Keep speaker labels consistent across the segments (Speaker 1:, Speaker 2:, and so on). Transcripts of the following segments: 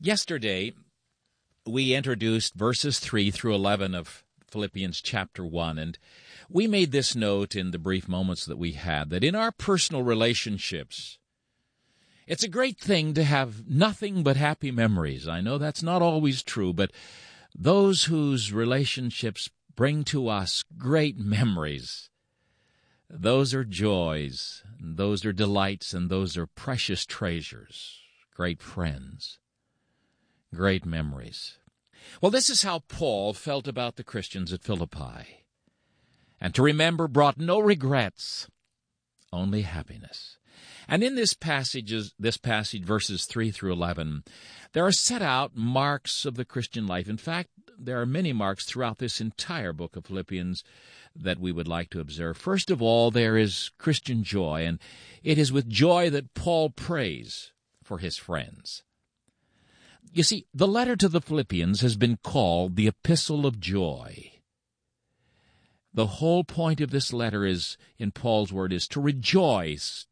Speaker 1: Yesterday, we introduced verses 3 through 11 of Philippians chapter 1, and we made this note in the brief moments that we had, that in our personal relationships, it's a great thing to have nothing but happy memories. I know that's not always true, but those whose relationships bring to us great memories, those are joys, and those are delights, and those are precious treasures, great friends. Great memories. Well, this is how Paul felt about the Christians at Philippi. And to remember brought no regrets, only happiness. And in this passage, verses 3 through 11, there are set out marks of the Christian life. In fact, there are many marks throughout this entire book of Philippians that we would like to observe. First of all, there is Christian joy, and it is with joy that Paul prays for his friends. You see, the letter to the Philippians has been called the Epistle of Joy. The whole point of this letter is, in Paul's word, is to rejoice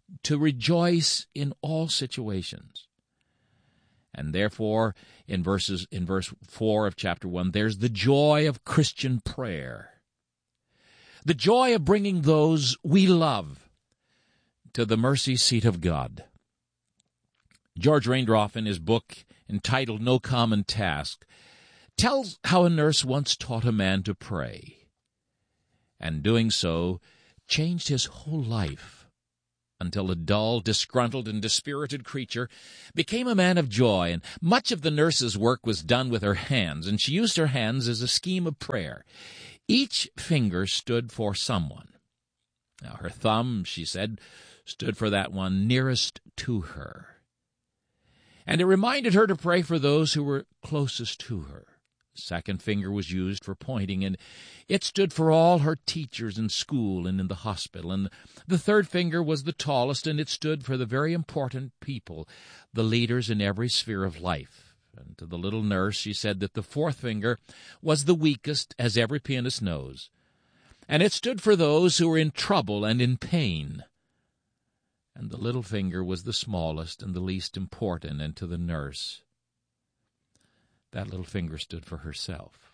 Speaker 1: in all situations. And therefore, in verse 4 of chapter 1, there's the joy of Christian prayer. The joy of bringing those we love to the mercy seat of God. George Raindroff, in his book entitled No Common Task, tells how a nurse once taught a man to pray, and doing so changed his whole life until a dull, disgruntled, and dispirited creature became a man of joy, and much of the nurse's work was done with her hands, and she used her hands as a scheme of prayer. Each finger stood for someone. Now, her thumb, she said, stood for that one nearest to her. And it reminded her to pray for those who were closest to her. The second finger was used for pointing, and it stood for all her teachers in school and in the hospital. And the third finger was the tallest, and it stood for the very important people, the leaders in every sphere of life. And to the little nurse, she said that the fourth finger was the weakest, as every pianist knows. And it stood for those who were in trouble and in pain. And the little finger was the smallest and the least important, and to the nurse, that little finger stood for herself.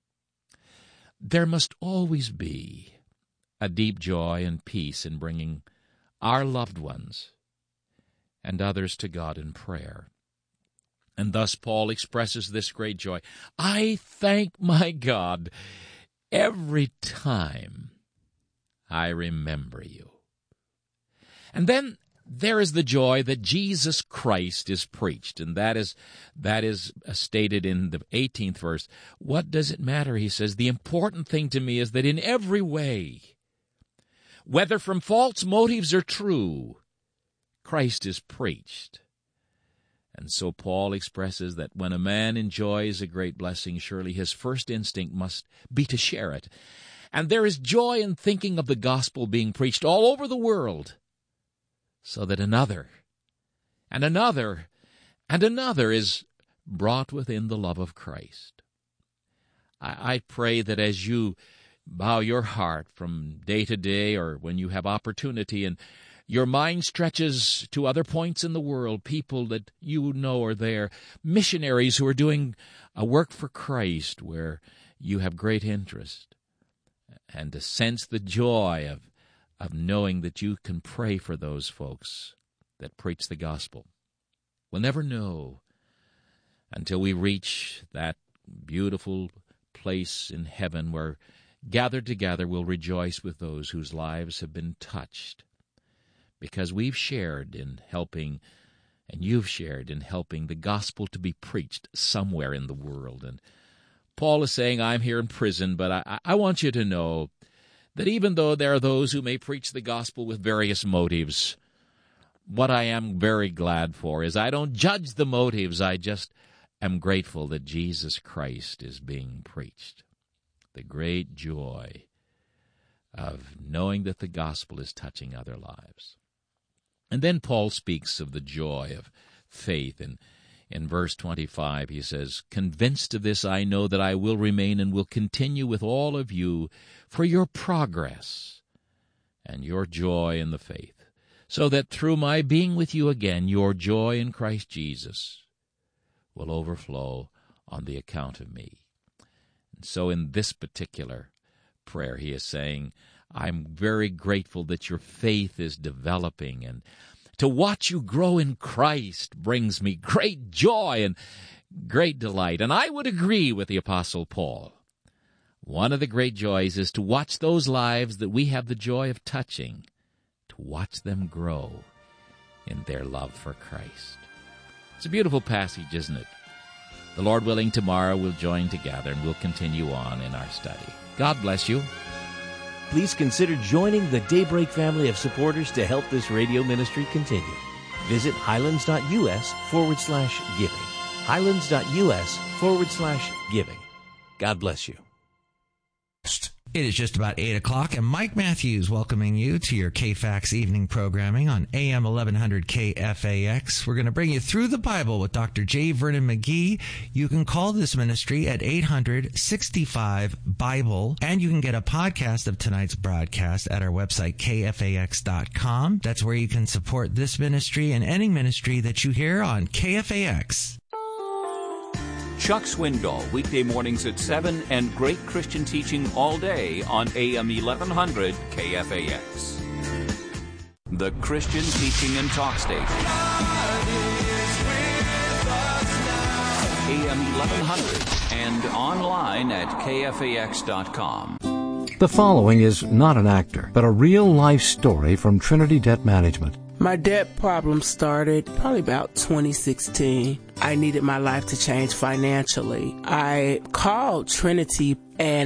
Speaker 1: There must always be a deep joy and peace in bringing our loved ones and others to God in prayer. And thus Paul expresses this great joy. I thank my God every time I remember you. And then there is the joy that Jesus Christ is preached, and that is stated in the 18th verse. What does it matter, he says? The important thing to me is that in every way, whether from false motives or true, Christ is preached. And so Paul expresses that when a man enjoys a great blessing, surely his first instinct must be to share it. And there is joy in thinking of the gospel being preached all over the world, so that another, and another, and another is brought within the love of Christ. I pray that as you bow your heart from day to day, or when you have opportunity, and your mind stretches to other points in the world, people that you know are there, missionaries who are doing a work for Christ where you have great interest, and to sense the joy of knowing that you can pray for those folks that preach the gospel. We'll never know until we reach that beautiful place in heaven where, gathered together, we'll rejoice with those whose lives have been touched, because we've shared in helping, and you've shared in helping the gospel to be preached somewhere in the world. And Paul is saying, I'm here in prison, but I want you to know that even though there are those who may preach the gospel with various motives, what I am very glad for is I don't judge the motives. I just am grateful that Jesus Christ is being preached. The great joy of knowing that the gospel is touching other lives. And then Paul speaks of the joy of faith. And in verse 25, he says, convinced of this, I know that I will remain and will continue with all of you for your progress and your joy in the faith, so that through my being with you again, your joy in Christ Jesus will overflow on the account of me. And so in this particular prayer, he is saying, I'm very grateful that your faith is developing, and to watch you grow in Christ brings me great joy and great delight. And I would agree with the Apostle Paul. One of the great joys is to watch those lives that we have the joy of touching, to watch them grow in their love for Christ. It's a beautiful passage, isn't it? The Lord willing, tomorrow we'll join together and we'll continue on in our study. God bless you.
Speaker 2: Please consider joining the Daybreak family of supporters to help this radio ministry continue. Visit highlands.us/giving. highlands.us/giving. God bless you.
Speaker 3: It is just about 8 o'clock, and Mike Matthews welcoming you to your KFAX evening programming on AM 1100 KFAX. We're going to bring you through the Bible with Dr. J. Vernon McGee. You can call this ministry at 800-65-BIBLE, and you can get a podcast of tonight's broadcast at our website, KFAX.com. That's where you can support this ministry and any ministry that you hear on KFAX.
Speaker 4: Chuck Swindoll, weekday mornings at 7, and great Christian teaching all day on AM 1100 KFAX. The Christian Teaching and Talk Station. AM 1100 and online at KFAX.com.
Speaker 5: The following is not an actor, but a real-life story from Trinity Debt Management.
Speaker 6: My debt problem started probably about 2016. I needed my life to change financially. I called Trinity and